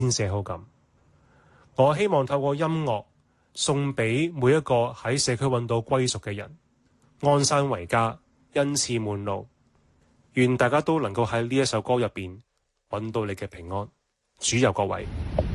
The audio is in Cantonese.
寫好咁。我希望透過音樂送俾每一個喺社區揾到歸屬嘅人，安山為家，恩賜滿路。願大家都能夠喺呢一首歌入邊揾到你嘅平安。主佑各位。